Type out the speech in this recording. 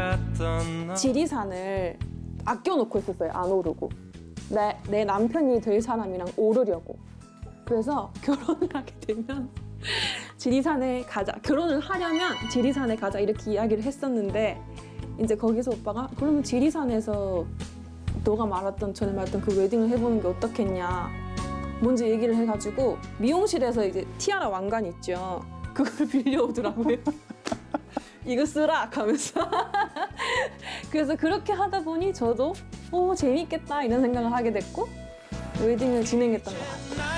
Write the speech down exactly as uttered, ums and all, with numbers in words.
지리산을 아껴놓고 있었어요. 안 오르고. 내, 내 남편이 될 사람이랑 오르려고. 그래서 결혼을 하게 되면 지리산에 가자. 결혼을 하려면 지리산에 가자 이렇게 이야기를 했었는데 이제 거기서 오빠가 그러면 지리산에서 너가 말했던 전에 말했던 그 웨딩을 해보는 게 어떻겠냐 먼저 얘기를 해가지고 미용실에서 이제 티아라 왕관 있죠. 그걸 빌려오더라고요. 이거 쓰라 하면서. 그래서 그렇게 하다 보니 저도 오 재밌겠다 이런 생각을 하게 됐고 웨딩을 진행했던 것 같아요.